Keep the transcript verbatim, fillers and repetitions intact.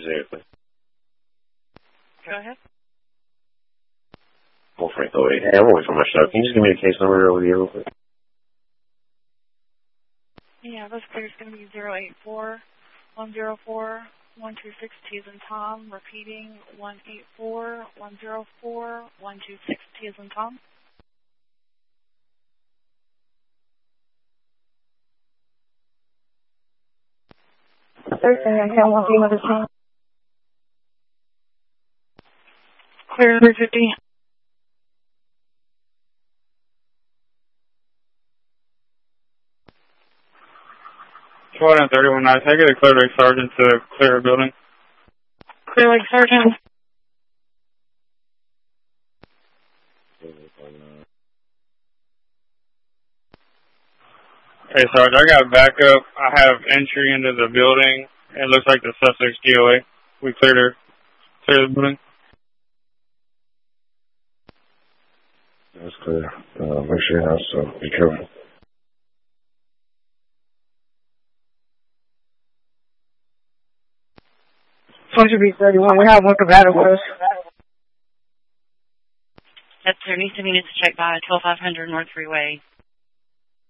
Exactly. Go ahead. Well, Franco, wait. Hey, I'm away from my shop. Can you just give me the case number over here real quick? Yeah, this clear is going to be zero eight four one zero four one two six T as in Tom. Repeating one eight four one zero four one two six T as in Tom. Thursday, I can't walk in with the same. Clear three fifty. twelve and thirty-one nights. I get a Clear Lake Sergeant to clear a building. Clear Lake Sergeant. Hey, Sarge, I got backup. I have entry into the building. It looks like the suspect's D O A. We cleared her. Clear the building. That's clear. Uh, make sure your house, so be careful. Supposed to be thirty-one. We have one compatible with us. Yes, sir. Needs to be needs to check by twelve five hundred North Freeway.